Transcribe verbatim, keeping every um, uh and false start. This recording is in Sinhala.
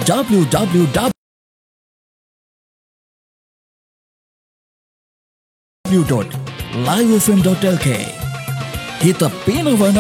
w w w dot live f m dot l k. Kita pinavana